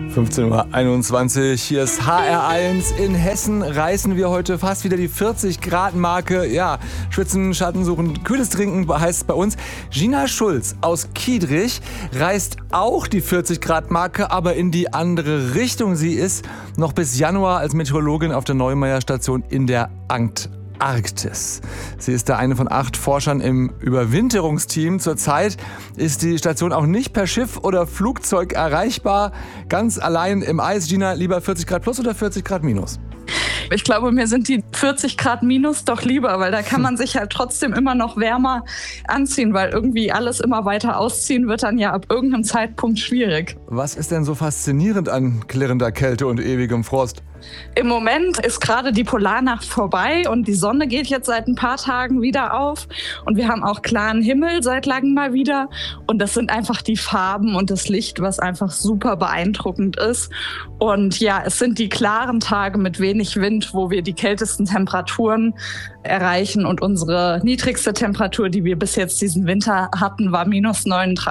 15:21 Uhr, hier ist HR1. In Hessen reißen wir heute fast wieder die 40-Grad-Marke. Ja, schwitzen, Schatten suchen, kühles Trinken heißt es bei uns. Gina Schulz aus Kiedrich reißt auch die 40-Grad-Marke, aber in die andere Richtung. Sie ist noch bis Januar als Meteorologin auf der Neumeier-Station in der Antarktis. Sie ist da eine von 8 Forschern im Überwinterungsteam. Zurzeit ist die Station auch nicht per Schiff oder Flugzeug erreichbar. Ganz allein im Eis. Gina, lieber 40 Grad plus oder 40 Grad minus? Ich glaube, mir sind die 40 Grad minus doch lieber, weil da kann man sich halt trotzdem immer noch wärmer anziehen, weil irgendwie alles immer weiter ausziehen wird dann ja ab irgendeinem Zeitpunkt schwierig. Was ist denn so faszinierend an klirrender Kälte und ewigem Frost? Im Moment ist gerade die Polarnacht vorbei und die Sonne geht jetzt seit ein paar Tagen wieder auf und wir haben auch klaren Himmel seit langem mal wieder und das sind einfach die Farben und das Licht, was einfach super beeindruckend ist. Und ja, es sind die klaren Tage mit wenig Wind, wo wir die kältesten Temperaturen erreichen und unsere niedrigste Temperatur, die wir bis jetzt diesen Winter hatten, war minus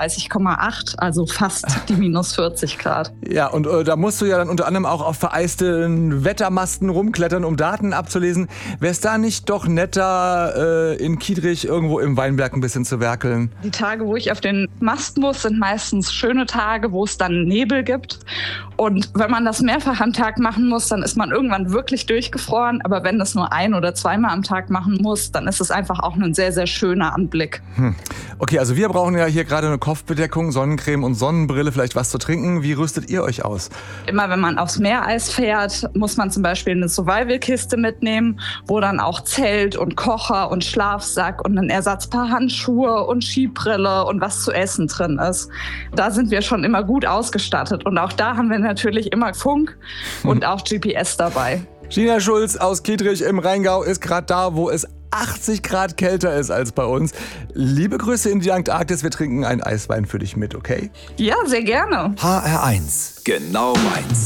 39,8, also fast die minus 40 Grad. Ja, und da musst du ja dann unter anderem auch auf vereisten Wettermasten rumklettern, um Daten abzulesen. Wäre es da nicht doch netter, in Kiedrich irgendwo im Weinberg ein bisschen zu werkeln? Die Tage, wo ich auf den Mast muss, sind meistens schöne Tage, wo es dann Nebel gibt. Und wenn man das mehrfach am Tag machen muss, dann ist man irgendwann wirklich durchgefroren. Aber wenn das nur ein- oder zweimal am Tag machen muss, dann ist es einfach auch ein sehr, sehr schöner Anblick. Okay, also wir brauchen ja hier gerade eine Kopfbedeckung, Sonnencreme und Sonnenbrille, vielleicht was zu trinken. Wie rüstet ihr euch aus? Immer wenn man aufs Meereis fährt, muss man zum Beispiel eine Survival-Kiste mitnehmen, wo dann auch Zelt und Kocher und Schlafsack und ein Ersatzpaar Handschuhe und Skibrille und was zu essen drin ist. Da sind wir schon immer gut ausgestattet und auch da haben wir natürlich immer Funk und auch GPS dabei. Gina Schulz aus Kiedrich im Rheingau ist gerade da, wo es 80 Grad kälter ist als bei uns. Liebe Grüße in die Antarktis, wir trinken einen Eiswein für dich mit, okay? Ja, sehr gerne. HR1, genau meins.